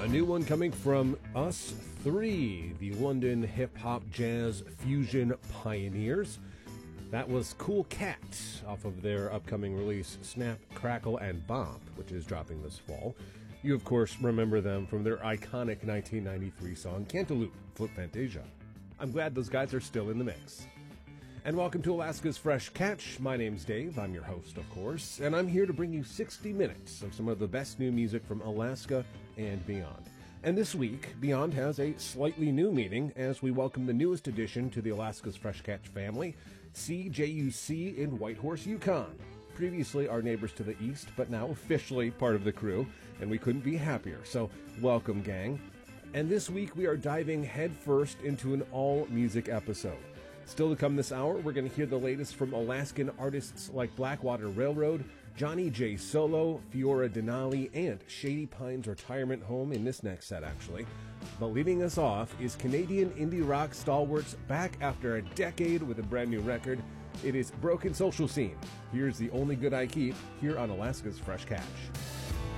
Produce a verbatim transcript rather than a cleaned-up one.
A new one coming from Us Three, the London hip-hop jazz fusion pioneers. That was Cool Cat off of their upcoming release Snap, Crackle, and Bop, which is dropping this fall. You, of course, remember them from their iconic nineteen ninety-three song Cantaloupe, Foot Fantasia. I'm glad those guys are still in the mix. And welcome to Alaska's Fresh Catch. My name's Dave, I'm your host, of course, and I'm here to bring you sixty minutes of some of the best new music from Alaska and beyond. And this week, Beyond has a slightly new meaning as we welcome the newest addition to the Alaska's Fresh Catch family, C J U C in Whitehorse, Yukon. Previously our neighbors to the east, but now officially part of the crew, and we couldn't be happier, so welcome, gang. And this week we are diving headfirst into an all-music episode. Still to come this hour, we're going to hear the latest from Alaskan artists like Blackwater Railroad, Johnny J. Solo, Fiora Denali, and Shady Pines Retirement Home in this next set, actually. But leading us off is Canadian indie rock stalwarts back after a decade with a brand new record. It is Broken Social Scene. Here's The Only Good I Keep, here on Alaska's Fresh Catch.